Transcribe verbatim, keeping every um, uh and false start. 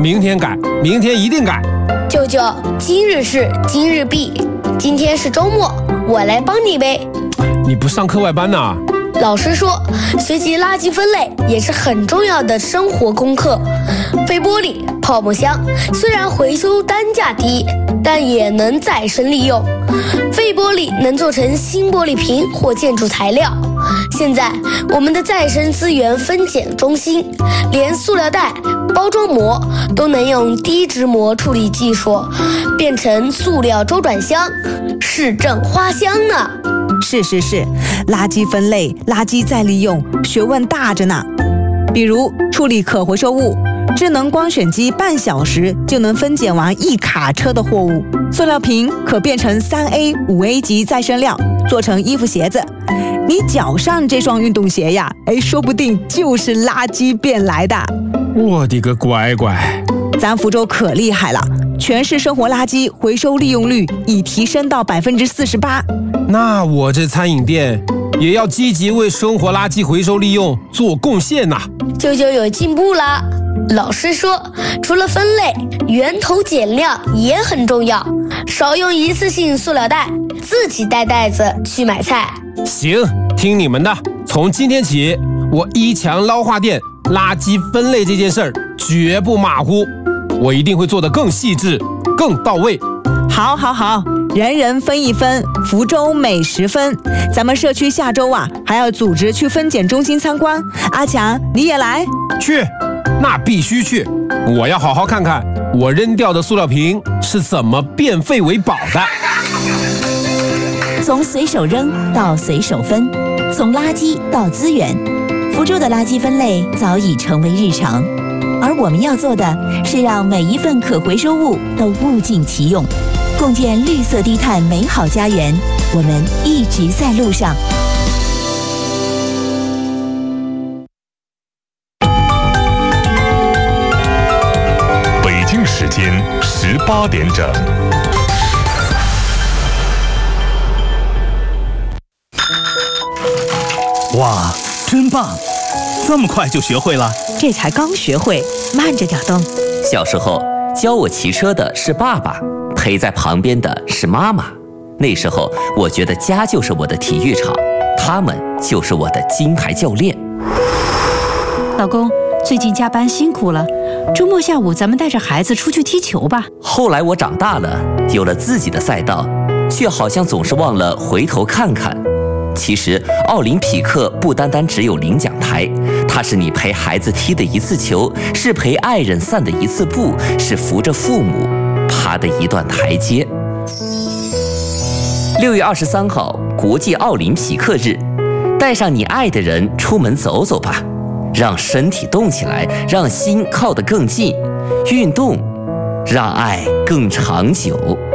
明天改，明天一定改。 舅舅，今日事今日毕，今天是周末，我来帮你呗。 你不上课外班呐？ 老师说，学习垃圾分类也是很重要的生活功课。废玻璃、泡沫箱虽然回收单价低，但也能再生利用。废玻璃能做成新玻璃瓶或建筑材料。现在我们的再生资源分拣中心，连塑料袋、包装膜都能用低质膜处理技术变成塑料周转箱，市政花香呢。 是是是，垃圾分类、垃圾再利用，学问大着呢。比如处理可回收物，智能光选机半小时就能分拣完一卡车的货物。塑料瓶可变成三 A、五 A 级再生料，做成衣服鞋子。你脚上这双运动鞋呀，哎，说不定就是垃圾变来的。 我的个乖乖！ 咱福州可厉害了，全市生活垃圾回收利用率已提升到百分之四十八。 那我这餐饮店也要积极为生活垃圾回收利用做贡献呐。 舅舅有进步啦！老师说，除了分类，源头减量也很重要，少用一次性塑料袋，自己带袋子去买菜。 行，听你们的。从今天起，我一强捞化店垃圾分类这件事儿绝不马虎，我一定会做得更细致、更到位。 好，好，好，人人分一分，福州美食分。咱们社区下周啊，还要组织去分拣中心参观。阿强，你也来？ 去，那必须去。我要好好看看我扔掉的塑料瓶是怎么变废为宝的。 从随手扔到随手分，从垃圾到资源，福州的垃圾分类早已成为日常。而我们要做的是让每一份可回收物都物尽其用，共建绿色低碳美好家园。我们一直在路上。 北京时间十八点整。 哇，真棒！这么快就学会了？ 这才刚学会，慢着点动。 小时候教我骑车的是爸爸，陪在旁边的是妈妈。那时候我觉得家就是我的体育场，他们就是我的金牌教练。 老公，最近加班辛苦了，周末下午咱们带着孩子出去踢球吧。 后来我长大了，有了自己的赛道，却好像总是忘了回头看看。其实奥林匹克不单单只有领奖台，它是你陪孩子踢的一次球，是陪爱人散的一次步，是扶着父母爬的一段台阶。六月二十三号，国际奥林匹克日，带上你爱的人出门走走吧，让身体动起来，让心靠得更近，运动让爱更长久。